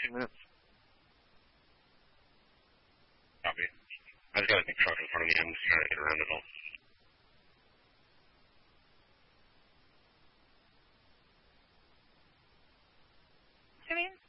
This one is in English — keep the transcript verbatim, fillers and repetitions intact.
fifteen minutes. Copy. I've got a big truck in front of me. I'm just trying to get around it all. Come in.